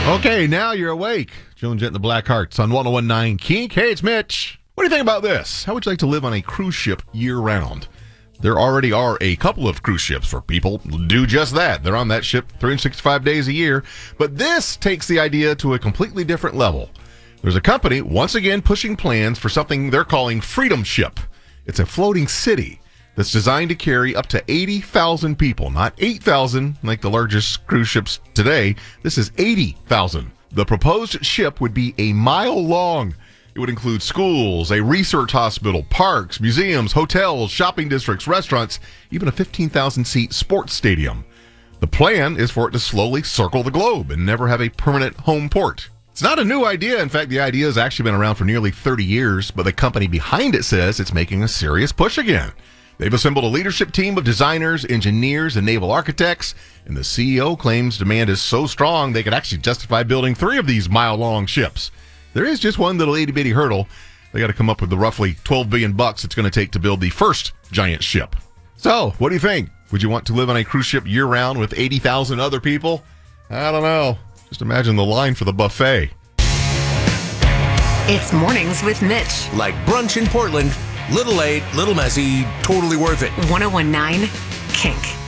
Okay, now you're awake. Jill and Jet and the Black Hearts on 1019 Kink. Hey, it's Mitch. What do you think about this? How would you like to live on a cruise ship year-round? There already are a couple of cruise ships for people who do just that. They're on that ship 365 days a year. But this takes the idea to a completely different level. There's a company, once again, pushing plans for something they're calling Freedom Ship. It's a floating city that's designed to carry up to 80,000 people, not 8,000 like the largest cruise ships today. This is 80,000. The proposed ship would be a mile long. It would include schools, a research hospital, parks, museums, hotels, shopping districts, restaurants, even a 15,000-seat sports stadium. The plan is for it to slowly circle the globe and never have a permanent home port. It's not a new idea. In fact, the idea has actually been around for nearly 30 years, but the company behind it says it's making a serious push again. They've assembled a leadership team of designers, engineers, and naval architects, and the CEO claims demand is so strong they could actually justify building 3 of these mile-long ships. There is just one little itty-bitty hurdle. They got to come up with the roughly $12 billion it's going to take to build the first giant ship. So, what do you think? Would you want to live on a cruise ship year-round with 80,000 other people? I don't know. Just imagine the line for the buffet. It's Mornings with Mitch. Like brunch in Portland. Little late, little messy, totally worth it. 1019 Kink.